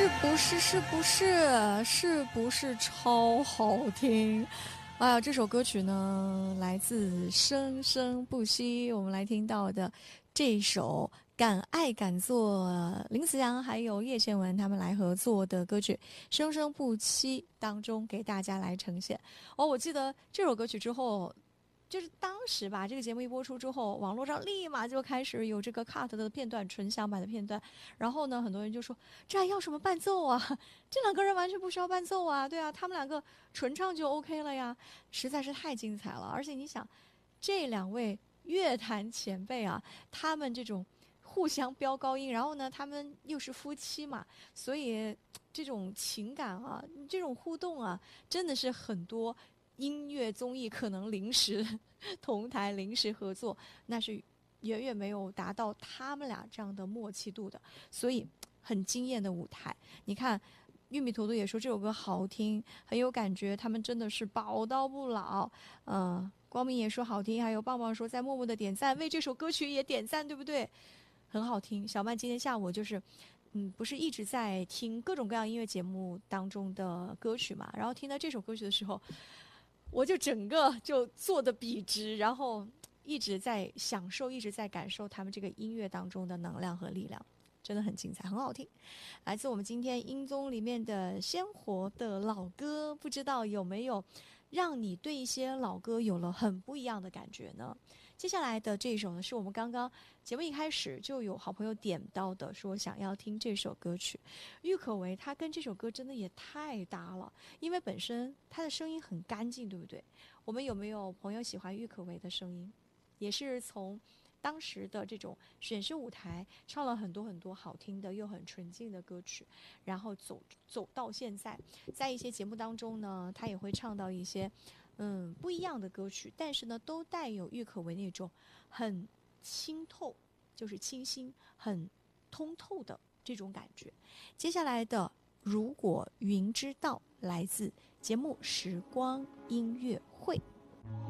是超好听？哎呀，这首歌曲呢来自生生不息，我们来听到的这首敢爱敢做，林子阳还有叶倩文他们来合作的歌曲生生不息当中给大家来呈现。我记得这首歌曲之后，就是当时吧，这个节目一播出之后，网络上立马就开始有这个 cut 的片段，纯享版的片段。然后呢，很多人就说这还要什么伴奏啊？这两个人完全不需要伴奏啊，对啊，他们两个纯唱就 OK 了呀，实在是太精彩了。而且你想，这两位乐坛前辈啊，他们这种互相飙高音，然后呢，他们又是夫妻嘛，所以这种情感啊，这种互动啊，真的是很多音乐综艺可能临时同台、临时合作，那是远远没有达到他们俩这样的默契度的，所以很惊艳的舞台。你看，玉米坨坨也说这首歌好听，很有感觉，他们真的是宝刀不老。光明也说好听，还有棒棒说在默默的点赞，为这首歌曲也点赞，对不对？很好听。小曼今天下午就是，不是一直在听各种各样音乐节目当中的歌曲嘛，然后听到这首歌曲的时候，我就整个就坐得笔直，然后一直在享受，一直在感受他们这个音乐当中的能量和力量，真的很精彩，很好听。来自我们今天音综里面的鲜活的老歌，不知道有没有让你对一些老歌有了很不一样的感觉呢？接下来的这一首呢，是我们刚刚节目一开始就有好朋友点到的，说想要听这首歌曲。郁可唯他跟这首歌真的也太搭了，因为本身他的声音很干净，对不对？我们有没有朋友喜欢郁可唯的声音？也是从当时的这种选秀舞台唱了很多很多好听的又很纯净的歌曲，然后走到现在，在一些节目当中呢，他也会唱到一些不一样的歌曲，但是呢，都带有郁可唯那种很清透，就是清新、很通透的这种感觉。接下来的如果云知道来自节目《时光音乐会》。